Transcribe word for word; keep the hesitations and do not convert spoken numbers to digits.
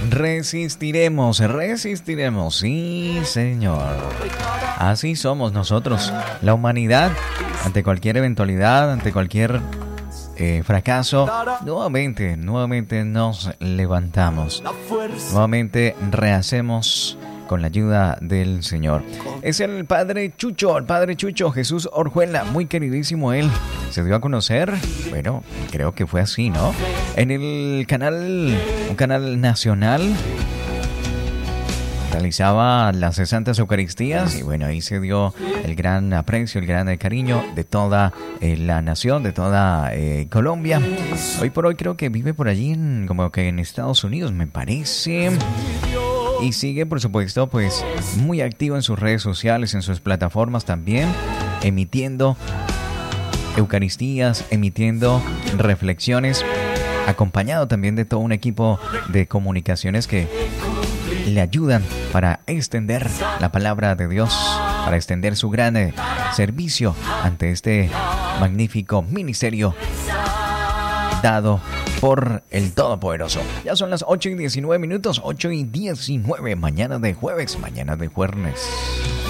Resistiremos, resistiremos, sí, Señor. Así somos nosotros, la humanidad, ante cualquier eventualidad, ante cualquier eh, fracaso, nuevamente, nuevamente nos levantamos, nuevamente rehacemos con la ayuda del Señor. Es el Padre Chucho, el Padre Chucho, Jesús Orjuela, muy queridísimo él. Se dio a conocer, bueno, creo que fue así, ¿no? En el canal, un canal nacional, realizaba las Santas Eucaristías y bueno, ahí se dio el gran aprecio, el gran cariño de toda eh, la nación, de toda eh, Colombia. Hoy por hoy creo que vive por allí, en, como que en Estados Unidos, me parece. Y sigue, por supuesto, pues muy activo en sus redes sociales, en sus plataformas también, emitiendo Eucaristías, emitiendo reflexiones, acompañado también de todo un equipo de comunicaciones que le ayudan para extender la palabra de Dios, para extender su gran eh, servicio ante este magnífico ministerio dado por el Todopoderoso. Ya son las ocho y diecinueve minutos, ocho y diecinueve, mañana de jueves, mañana de jueves.